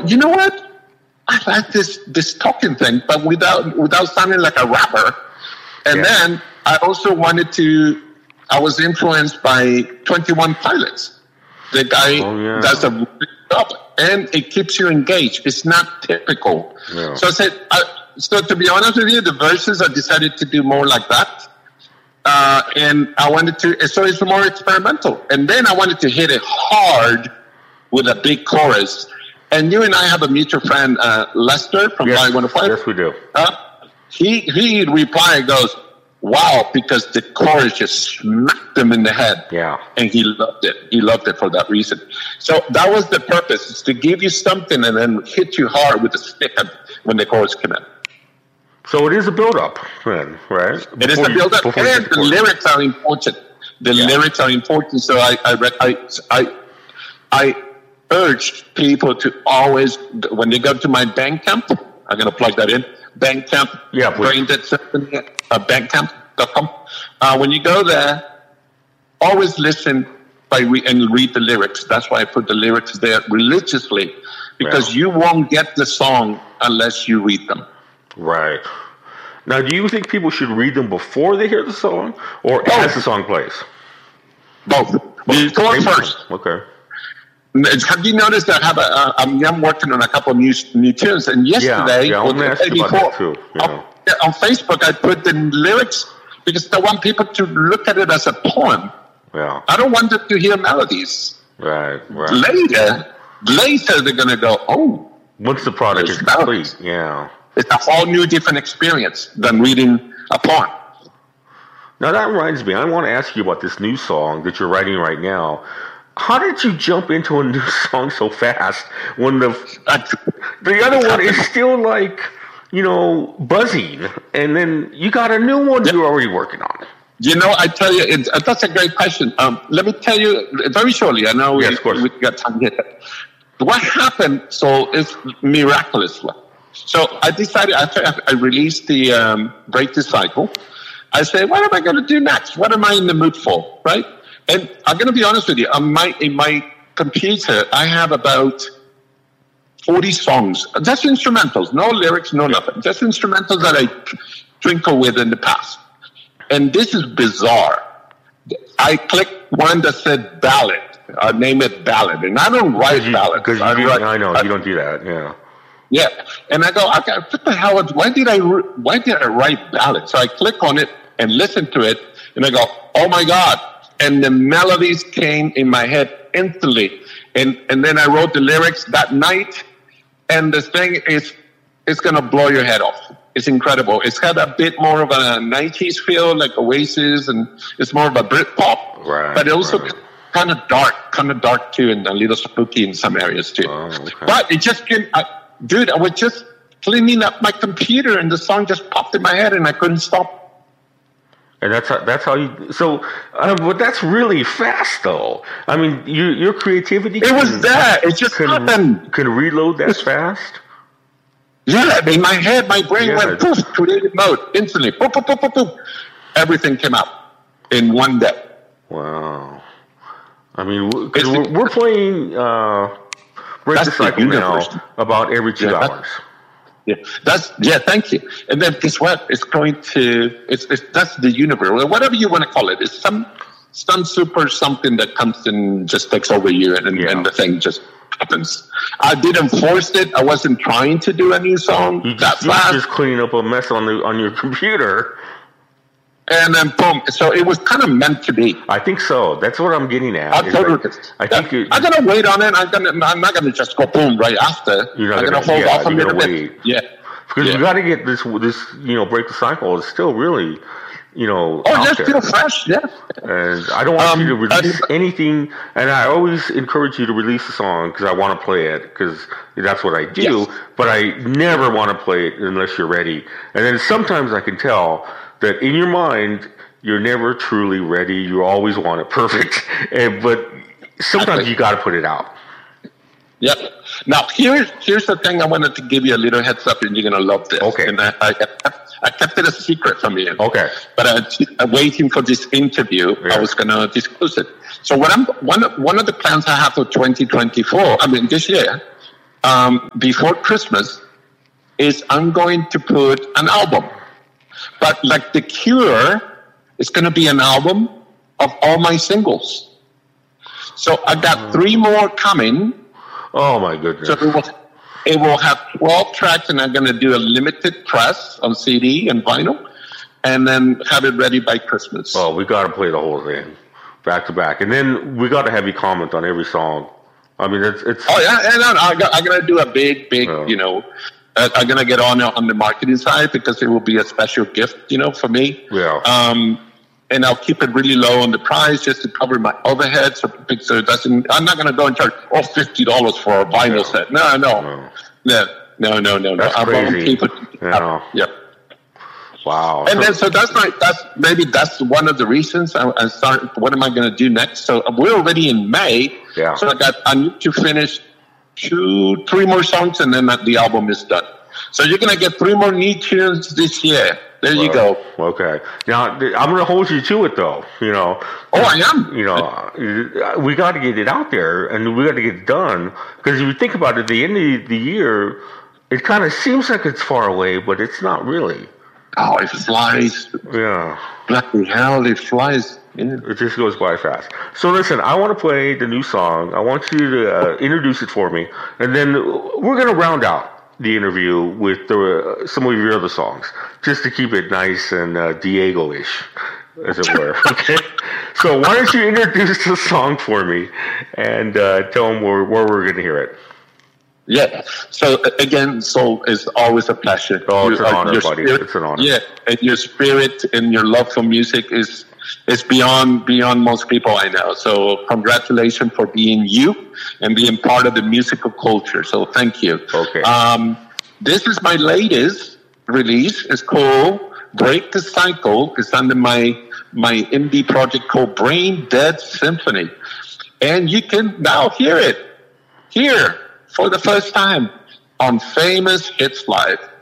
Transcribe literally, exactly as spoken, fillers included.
you know what? I like this this talking thing, but without without sounding like a rapper. And yeah. then I also wanted to. I was influenced by twenty-one Pilots. The guy oh, yeah. does a good job, and it keeps you engaged. It's not typical. Yeah. So I said. I, so to be honest with you, the verses I decided to do more like that. Uh, and I wanted to, so it's more experimental. And then I wanted to hit it hard with a big chorus. And you and I have a mutual friend, uh, Lester from yes, I Want to Fight. Yes, we do. Uh, he he replied, goes, "Wow," because the chorus just smacked him in the head. Yeah, and he loved it. He loved it for that reason. So that was the purpose: is to give you something and then hit you hard with a stick when the chorus came in. So it is a build-up, then, right? It before is a build-up, you, and the lyrics are important. The yeah. lyrics are important. So I, I, I, I, I urge people to always, when they go to my Bandcamp, I'm going to plug that in. Bandcamp, yeah, Brain Dead Symphony, uh, Bandcamp dot com. Uh, when you go there, always listen by re- and read the lyrics. That's why I put the lyrics there religiously, because yeah. you won't get the song unless you read them. Right. Now, do you think people should read them before they hear the song, or Both. as the song plays? Both. Both. Go first. Okay. Have you noticed that I have a, uh, I'm, I'm working on a couple of new new tunes, and yesterday, yeah, yeah, or the day before, too, yeah. on, on Facebook, I put the lyrics because I want people to look at it as a poem. Yeah. I don't want them to hear melodies. Right, right. Later, later they're going to go, oh. Once the product is complete, yeah. It's a whole new different experience than reading a poem. Now that reminds me, I want to ask you about this new song that you're writing right now. How did you jump into a new song so fast when the the other one is still like, you know, buzzing, and then you got a new one you're already working on? You know, I tell you, it, that's a great question. Um, let me tell you very shortly. I know yes, we, we got time here. What happened? So it's miraculous. So I decided after I released the um, Break the Cycle, I said, what am I going to do next? What am I in the mood for, right? And I'm going to be honest with you. On my, in my computer, I have about forty songs, just instrumentals, no lyrics, no nothing, just instrumentals that I twinkle with in the past. And this is bizarre. I clicked one that said ballad. I name it ballad, and I don't write you, ballads. Because I, write, I know I, you don't do that. Yeah. Yeah, and I go, okay, what the hell? Why did I? Why did I write ballad? So I click on it and listen to it, and I go, oh my god! And the melodies came in my head instantly, and and then I wrote the lyrics that night, and the thing is, it's gonna blow your head off. It's incredible. It's got a bit more of a nineties feel, like Oasis, and it's more of a Britpop, right? But it also right. kind of dark, kind of dark too, and a little spooky in some areas too. Oh, okay. But it just came. I, Dude, I was just cleaning up my computer, and the song just popped in my head, and I couldn't stop. And that's how, that's how you. So, uh, but that's really fast, though. I mean, you, your creativity. It can, was that. It just can, happened. Can reload that fast. Yeah, in my head, my brain yeah. went poof, creative mode instantly. Boop, boop, boop, boop, boop. Everything came out in one day. Wow. I mean, because we're, we're playing. Uh, Break that's the cycle now about every two yeah, hours. Yeah, that's yeah. Thank you. And then guess what? It's going to. It's, it's that's the universe, or whatever you want to call it. It's some some super something that comes and just takes over you, and, yeah. and the thing just happens. I didn't force it. I wasn't trying to do a new song. You just, you just cleaning up a mess on the on your computer. And then boom. So it was kind of meant to be. I think so. That's what I'm getting at. I totally. Like, I think yeah, I'm gonna wait on it. I'm gonna. I'm not gonna just go boom right after. You're I'm gonna, gonna hold yeah, off a little bit. Yeah. Because yeah. you got to get this. This you know, break the cycle. It's still really, you know. Oh, yeah, still fresh. Yeah. And I don't want um, you to release uh, anything. And I always encourage you to release a song because I want to play it because that's what I do. Yes. But I never want to play it unless you're ready. And then sometimes I can tell that in your mind. You're never truly ready. You always want it perfect, and, but sometimes you got to put it out. Yep. Now here's here's the thing. I wanted to give you a little heads up, and you're gonna love this. Okay. And I I, I kept it a secret from you. Okay. But I, I'm waiting for this interview. Yeah. I was gonna disclose it. So what I'm one of, one of the plans I have for twenty twenty-four. I mean this year um, before Christmas is I'm going to put an album. But like The Cure, it's going to be an album of all my singles. So I got three more coming. Oh, my goodness. So it will, it will have twelve tracks, and I'm going to do a limited press on C D and vinyl, and then have it ready by Christmas. Oh, we got to play the whole thing back to back. And then we got to have you comment on every song. I mean, it's... it's oh, yeah, and I'm, I'm going to do a big, big, yeah. you know... Uh, I'm going to get on on the marketing side because it will be a special gift, you know, for me. Yeah. Um, and I'll keep it really low on the price just to cover my overhead. So, so it doesn't, I'm not going to go and charge, oh, fifty dollars for a vinyl yeah. set. No, no, no, no, no, no, no. That's no. crazy. Keep it, yeah. Yep. Wow. And so, then, so that's my, that's, maybe that's one of the reasons I, I start, what am I going to do next? So we're already in May. Yeah. So I got, I need to finish two, three more songs, and then the album is done. So you're going to get three more new tunes this year. There well, you go. Okay. Now, I'm going to hold you to it, though. You know. Oh, I am. You know, we got to get it out there, and we got to get it done. Because if you think about it, at the end of the year, it kind of seems like it's far away, but it's not really. Oh, it flies. Yeah. Bloody hell, it flies. Yeah. It just goes by fast. So listen, I want to play the new song. I want you to uh, introduce it for me, and then we're going to round out the interview with the, uh, some of your other songs, just to keep it nice and uh, Diego-ish, as it were. Okay. So why don't you introduce the song for me and uh, tell them where, where we're going to hear it. Yeah. So again, Soul, is always a pleasure. Oh, it's an you, honor, uh, buddy. Spirit, it's an honor. Yeah, and your spirit and your love for music is is beyond beyond most people I know. So congratulations for being you and being part of the musical culture. So thank you. Okay. Um, this is my latest release. It's called Break the Cycle. It's under my my indie project called Brain Dead Symphony, and you can now hear it here for the first time on Famous Hits Live.